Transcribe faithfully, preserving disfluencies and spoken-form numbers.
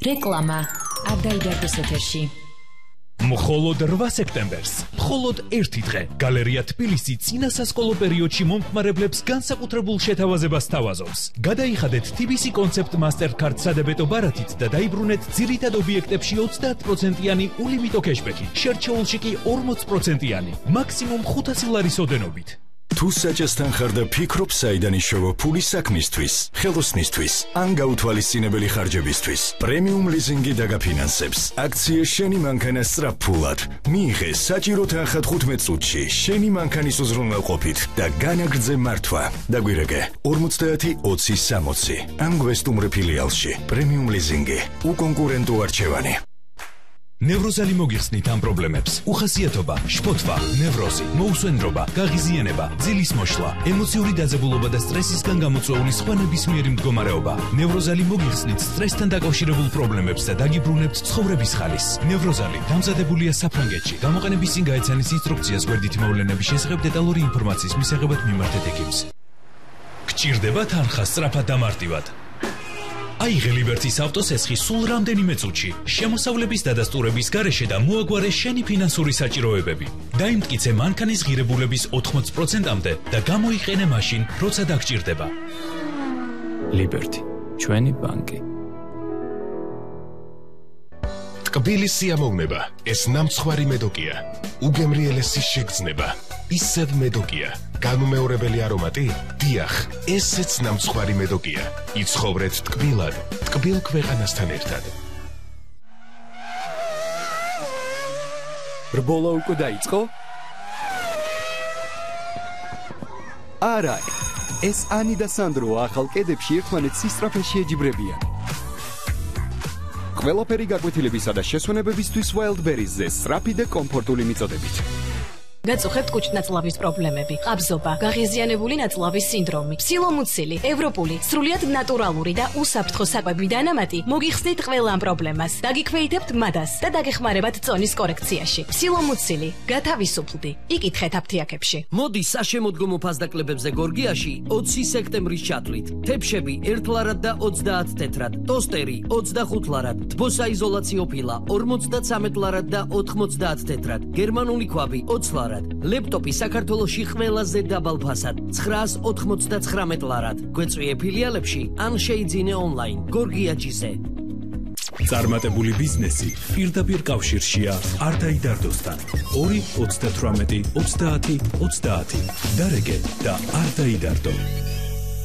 რეკლამა არდაიდარდოს ეთერში. მხოლოდ რვა სექტემბერს, მხოლოდ ერთი დღე, გალერეა თბილისი წინა სასკოლო პერიოდში მომხმარებლებს განსაკუთრებულ შეთავაზებას თავაზობს. გადაიხადეთ თი ბი სი კონცეპტ მასტერკარდ სადებეტო ბარათით და დაიბრუნეთ ძირითად ობიექტებში ოცდაათ პროცენტიანი ულიმიტო кэშბექი, შერჩეულში კი ორმოც პროცენტიანი, მაქსიმუმ ხუთასი ლარის ოდენობით. თუ საჭესთან ხარ და ფიქრობ საიდან იშოვა ფული საქმისთვის, ხელოსნისთვის, ან გაუთვალისწინებელი ხარჯებისთვის, პრემიუმ ლიზინგი დაგაფინანსებს. აქცია შენი მანქანა სწრაფფულად. მიიღე საჭირო თანხა თხუთმეტ წუთში, შენი მანქანის უზრუნველყოფით და განაგრძე მართვა. დაგვირეკე ორმოცდაათი ოცი სამოცი. ამ გვესტუმრე ფილიალში. პრემიუმ ლიზინგი. უკონკურენტო არჩევანი. ნევროზალი მოგიხსნით ამ პრობლემებს. უხასიათობა, შფოთვა, ნევროზი, მოუსვენრობა, გაღიზიანება, ძილის მოშლა, ემოციური დაძაბულობა და სტრესისგან გამოწვეული სხვა ნებისმიერი მდგომარეობა. ნევროზალი მოგიხსნით სტრესთან დაკავშირებულ პრობლემებს და დაგიბრუნებთ ცხოვრების ხალისს. ნევროზალი დამზადებულია საფრანგეთში. გამოყენების წინ გაეცანის ინსტრუქციას გვერდითი მოვლენების შესახებ დეტალური ინფორმაციის მისაღებად მიმართეთ ექიმს. გჭირდება თანხა სწრაფად და მარტივად. აიღე ლიბერტის ავტოსესხი სულ რამდენიმე წუთში, შემოსავლების დადასტურების გარეშე და მოაგვარე შენი ფინანსური საჭიროებები. დაიმტკიცე მანქანის ღირებულების ოთხმოც პროცენტამდე და გამოიყენე მაშინ, როცა დაგჭირდება. ლიბერტი, ჩვენი ბანკი. ტკბილი სიამოვნება, ეს ნამცხვარი მედოკია. უგემრიელესი შეგრძნება, ისევ მედოკია. განუმეორებელი არომატი? დიახ, ესეც ნამცხვარი მედოკია. იცხოვრეთ ტკბილად, ტკბილ ქვეყანასთან ერთად. რბოლა უკვე დაიწყო? არა, ეს ანი და სანდრო ახალ კედებში ერთმანეთს სისწრაფეში ეჯიბრებიან. ყველაფერი გაკვეთილებისა და შესვენებებისთვის Wildberries-ზე სწრაფი და კომფორტული მიწოდებით. გაწუხებთ კუჭნაწლავის პრობლემები, ყაბზობა, გაღიზიანებული ნაწლავის სინდრომი, სილომუცილი, ევროპული, სრულიად ნატურალური და უსაფრთხო საკვები დანამატი მოგიხსნით ყველა ამ პრობლემას. დაგიქვეითებთ მადას და დაგეხმარებათ წონის კორექციაში. სილომუცილი, გათავისუფლდი. იკითხეთ აფთიაქებში. მოდი საშემოდგომო ფასდაკლებებზე გორგიაში ოცი სექტემბრის ჩათვლით. თეფშები ერთ ლარად და ოცდაათ თეთრად, ტოსტერი ოცდახუთ ლარად, თბოსაიზოლაციო ფილა ორმოცდაცამეტ ლარად და ოთხმოცდაათ თეთრად, გერმანული ქვაბი ოცი ლარად. ლეპტოპი საქართველოში ყველაზე დაბალ ფასად ცხრაას ოთხმოცდაცხრამეტ ლარად. გვეწვიე ფილიალებში ან შეიძინე ონლაინ. გორგიაჯიზე. წარმატებული ბიზნესი პირდაპირ კავშირშია არდაიდარდოსთან. ორი ოცდათვრამეტი ოცდაათი ოცდაათი. დარეგე და არდაიდარდო.